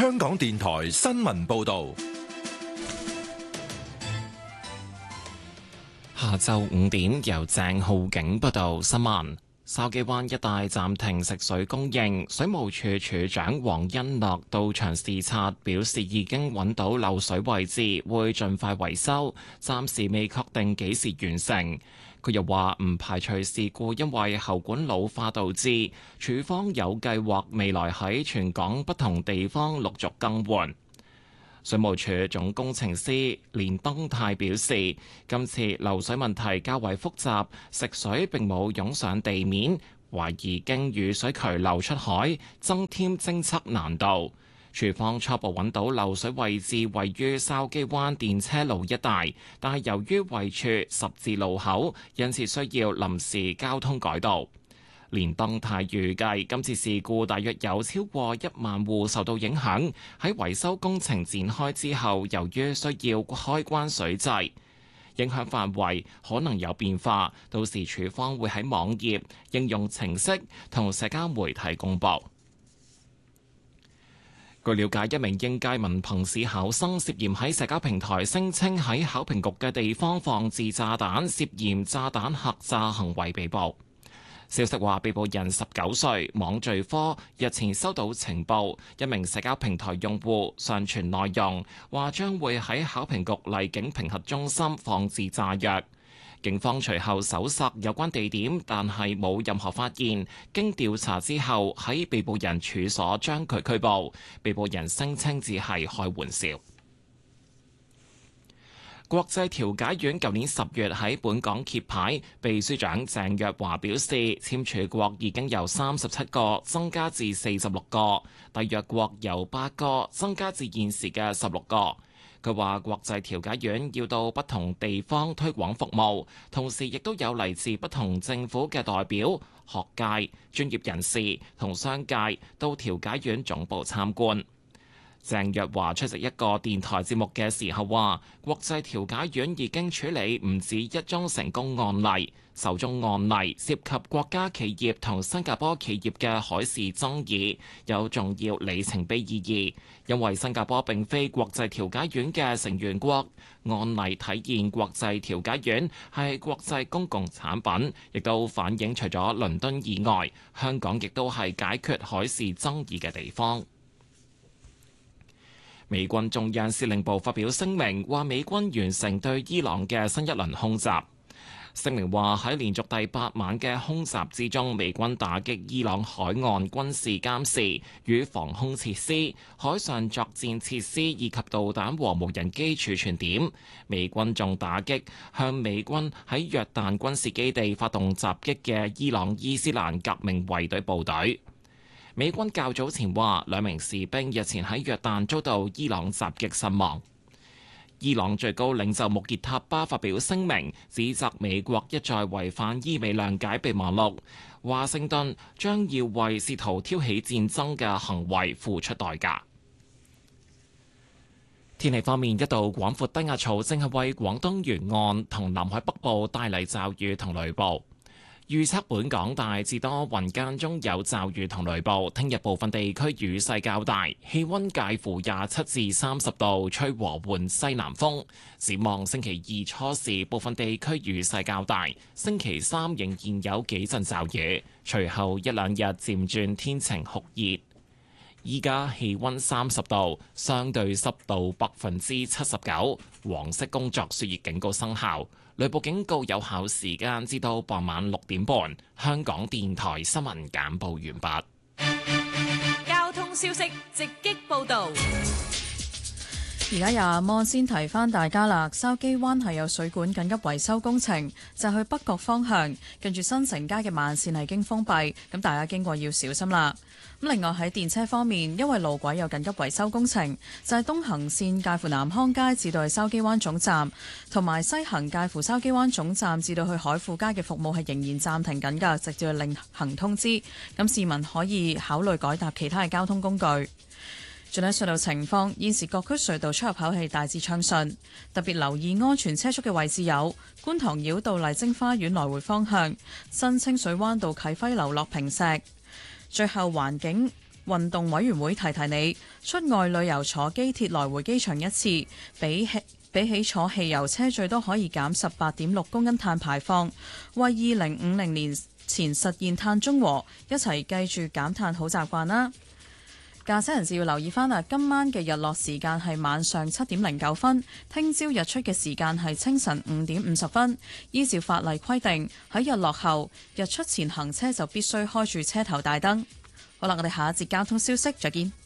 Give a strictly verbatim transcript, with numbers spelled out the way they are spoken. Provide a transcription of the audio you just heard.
香港電台新聞報道。 下晝五點，由鄭浩景報道新聞。筲箕灣一帶暫停食水供應，水務署署長黃恩樂到場視察，表示已經揾到漏水位置，會盡快維修，暫時未確定幾時完成。佢又話唔排除事故因為喉管老化導致，署方有計劃未來喺全港不同地方陸續更換。水務署總工程師連登泰表示，今次漏水問題較為複雜，食水並冇湧上地面，懷疑經雨水渠流出海，增添偵測難度。署方初步揾到漏水位置位於筲箕灣電車路一帶，但係由於位處十字路口，因此需要臨時交通改道。連登泰預計今次事故大約有超過一萬戶受到影響。喺維修工程展開之後，由於需要開關水掣，影響範圍可能有變化。到時署方會喺網頁、應用程式同社交媒體公佈。據了解，一名應屆文憑試考生涉嫌喺社交平台聲稱喺考評局嘅地方放置炸彈，涉嫌炸彈客詐行為被捕。消息話，被捕人十九歲，網罪科日前收到情報，一名社交平台用戶上傳內容，話將會喺考評局荔景評核中心放置炸藥。警方隨後搜索有關地點，但係冇任何發現。經調查之後，喺被捕人處所將佢拘捕。被捕人聲稱只係開玩笑。國際調解院舊年十月喺本港揭牌，秘書長鄭若驊表示，簽署國已經由三十七個增加至四十六個，締約國由八個增加至現時嘅十六個。佢話國際調解院要到不同地方推廣服務，同時亦都有嚟自不同政府嘅代表、學界、專業人士同商界到調解院總部參觀。鄭若驊出席一個電台節目嘅時候話，國際調解院已經處理唔止一宗成功案例，首宗案例涉及國家企業同新加坡企業嘅海事爭議，有重要里程碑意義，因為新加坡並非國際調解院嘅成員國。案例體現國際調解院係國際公共產品，亦都反映除咗倫敦以外，香港亦都係解決海事爭議嘅地方。美軍中央司令部發表聲明，話美軍完成對伊朗嘅新一輪空襲。聲明話喺連續第八晚嘅空襲之中，美軍打擊伊朗海岸軍事監視與防空設施、海上作戰設施以及導彈和無人機儲存點。美軍仲打擊向美軍喺約旦軍事基地發動襲擊嘅伊朗伊斯蘭革命衛隊部隊。美軍較早前話，兩名士兵日前喺約旦遭到伊朗襲擊身亡。伊朗最高領袖穆傑塔巴發表聲明，指責美國一再違反伊美諒解備忘錄，華盛頓將要為試圖挑起戰爭嘅行為付出代價。天氣方面，一道廣闊低壓槽正係為廣東沿岸同南海北部帶嚟驟雨同雷暴。預測本港大致多雲間中有驟雨同雷暴，聽日部分地區雨勢較大，氣溫介乎廿七至三十度，吹和緩西南風。展望星期二初時，部分地區雨勢較大，星期三仍然有幾陣驟雨，隨後一兩日漸轉天晴酷熱。依家氣溫三十度，相對濕度百分之七十九，黃色工作暑熱警告生效。雷暴警告有效時間至到傍晚六點半。香港電台新聞簡報完畢。 交通消息直擊報導。 而家由阿摩先提翻大家啦，筲箕灣係有水管緊急維修工程，就去北角方向，近住新城街嘅慢線係經封閉，咁大家經過要小心啦。咁另外喺電車方面，因為路軌有緊急維修工程，就係東行線介乎南康街至到去筲箕灣總站，同埋西行介乎筲箕灣總站至到去海富街嘅服務係仍然暫停緊㗎，直至另行通知。咁市民可以考慮改搭其他嘅交通工具。仲有隧道情況，現時各區隧道出入口係大致暢順，特別留意安全車速嘅位置有觀塘繞道麗晶花園來回方向、新清水灣道啟輝樓落坪石。最後環境運動委員會提提你，出外旅遊坐機鐵來回機場一次，比起比起坐汽油車最多可以減十八點六公斤碳排放，為二零五零年前實現碳中和，一齊記住減碳好習慣啦！駕駛人士要留意翻啊，今晚嘅日落時間係晚上七點零九分，聽朝日出嘅時間係清晨五點五十分。依照法例規定，喺日落後、日出前行車就必須開住車頭大燈。好啦，我哋下一節交通消息再見。